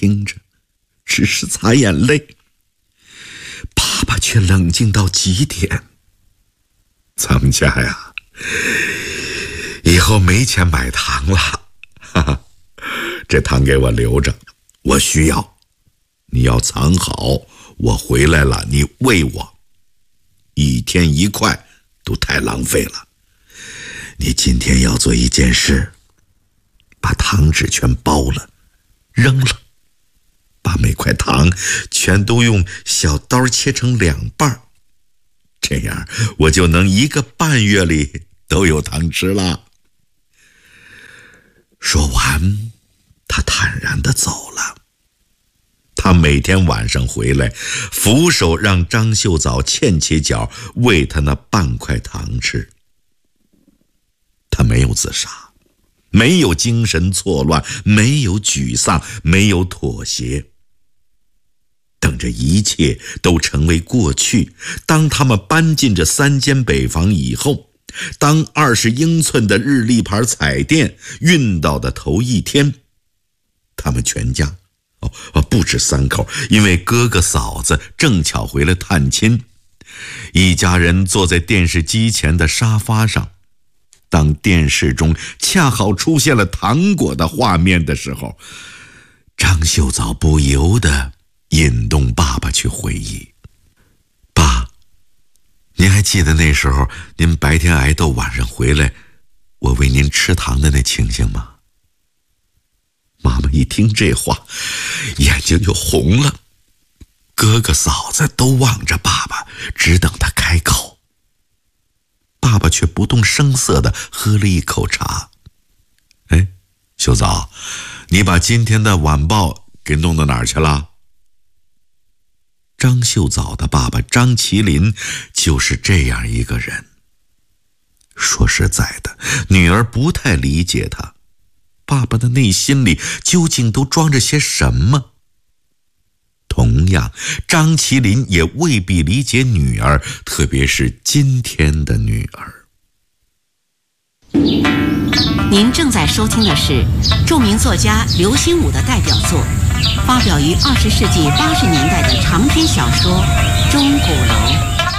听着，只是擦眼泪。爸爸却冷静到极点。咱们家呀，以后没钱买糖了，哈哈，这糖给我留着，我需要。你要藏好，我回来了你喂我。1天1块都太浪费了。你今天要做一件事，把糖纸全包了，扔了，把每块糖全都用小刀切成2半，这样我就能1个半月里都有糖吃了。说完，他坦然地走了。他每天晚上回来，俯手让张秀藻欠起脚喂他那半块糖吃。他没有自杀，没有精神错乱，没有沮丧，没有妥协。等着一切都成为过去，当他们搬进这3间北房以后，当20英寸的日立牌彩电运到的头1天，他们全家不止3口，因为哥哥嫂子正巧回来探亲，一家人坐在电视机前的沙发上。当电视中恰好出现了糖果的画面的时候，张秀藻不由得引动爸爸去回忆。爸，您还记得那时候您白天挨斗，晚上回来我喂您吃糖的那情形吗？妈妈一听这话，眼睛就红了。哥哥嫂子都望着爸爸，只等他开口。爸爸却不动声色地喝了一口茶。哎，秀藻，你把今天的晚报给弄到哪儿去了？张秀藻的爸爸张麒麟就是这样一个人。说实在的，女儿不太理解他，爸爸的内心里究竟都装着些什么？同样，张麒麟也未必理解女儿，特别是今天的女儿。 您正在收听的是著名作家刘心武的代表作，发表于20世纪80年代的长篇小说《钟鼓楼》。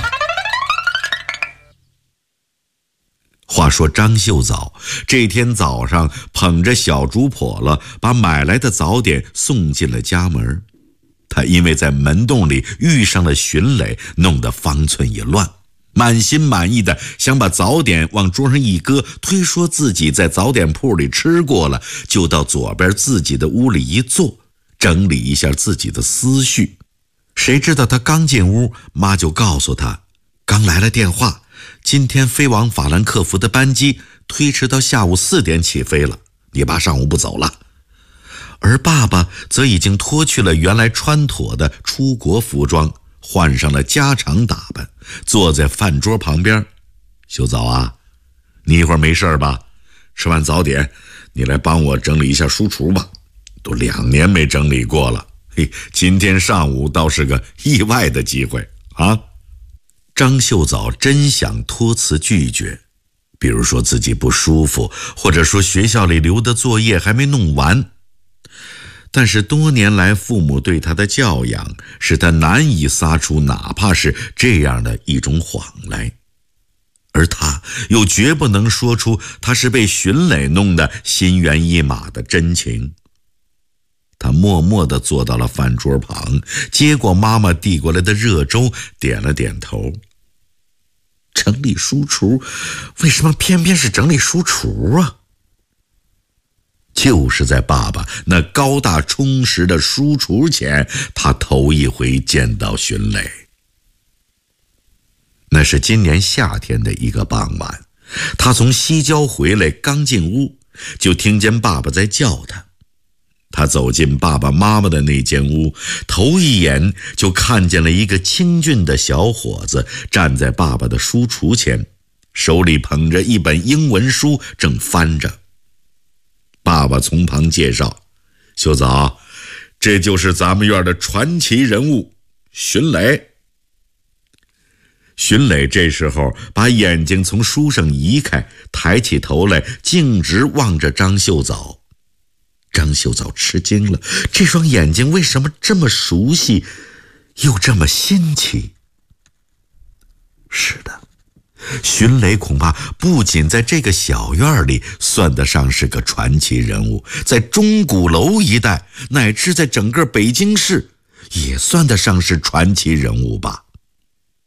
话说张秀藻这天早上捧着小竹笸箩，把买来的早点送进了家门。他因为在门洞里遇上了巡磊，弄得方寸已乱，满心满意的想把早点往桌上一搁，推说自己在早点铺里吃过了，就到左边自己的屋里一坐，整理一下自己的思绪。谁知道他刚进屋，妈就告诉他，刚来了电话，今天飞往法兰克福的班机推迟到下午4点起飞了，你爸上午不走了。而爸爸则已经脱去了原来穿妥的出国服装，换上了家常打扮，坐在饭桌旁边。秀藻啊，你一会儿没事吧？吃完早点，你来帮我整理一下书橱吧，都2年没整理过了。嘿，今天上午倒是个意外的机会啊！张秀藻真想托辞拒绝，比如说自己不舒服，或者说学校里留的作业还没弄完。但是多年来父母对他的教养，使他难以撒出哪怕是这样的一种谎来，而他又绝不能说出他是被巡磊弄得心猿意马的真情。他默默地坐到了饭桌旁，接过妈妈递过来的热粥，点了点头。整理书橱，为什么偏偏是整理书橱啊？就是在爸爸那高大充实的书橱前，他头一回见到巡磊。那是今年夏天的一个傍晚，他从西郊回来，刚进屋就听见爸爸在叫他。他走进爸爸妈妈的那间屋，头一眼就看见了一个清俊的小伙子站在爸爸的书橱前，手里捧着一本英文书正翻着。爸爸从旁介绍，秀藻，这就是咱们院的传奇人物巡磊。巡磊这时候把眼睛从书上移开，抬起头来，径直望着张秀藻。 张秀藻吃惊了，这双眼睛为什么这么熟悉，又这么新奇？是的，荀磊恐怕不仅在这个小院里算得上是个传奇人物，在钟鼓楼一带，乃至在整个北京市，也算得上是传奇人物吧。